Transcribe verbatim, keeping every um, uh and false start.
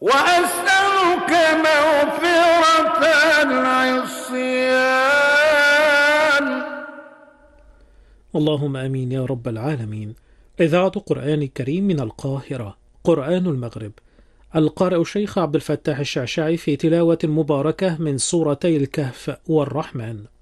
وأسألك مغفرة العصيان. اللهم آمين يا رب العالمين. إذاعة قرآن الكريم من القاهرة، قرآن المغرب. القارئ الشيخ عبد الفتاح الشعشعي في تلاوة مباركة من سورتي الكهف والرحمن.